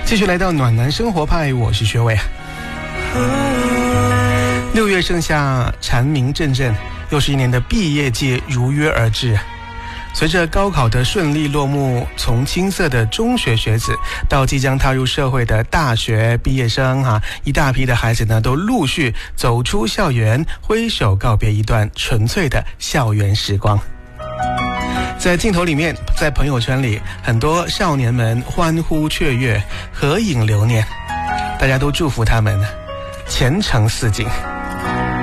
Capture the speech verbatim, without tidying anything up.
继续来到暖男生活派，我是学伟。六月盛夏，蝉鸣阵阵，又是一年的毕业季如约而至。随着高考的顺利落幕，从青涩的中学学子到即将踏入社会的大学毕业生啊，一大批的孩子呢都陆续走出校园，挥手告别一段纯粹的校园时光。在镜头里面，在朋友圈里，很多少年们欢呼雀跃，合影留念，大家都祝福他们前程似锦。